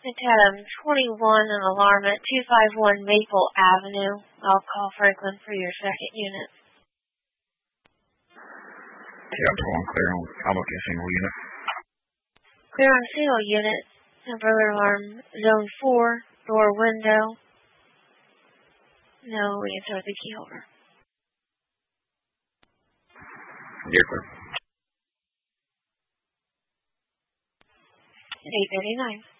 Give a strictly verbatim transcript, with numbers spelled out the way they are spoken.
Tatum twenty-one, an alarm at two five one Maple Avenue. I'll call Franklin for your second unit. Tatum twenty-one, clear on. I'm looking at single unit. Clear on single unit. Temporary alarm, zone four, door window. No answer with the key holder. You're clear. eight thirty-nine.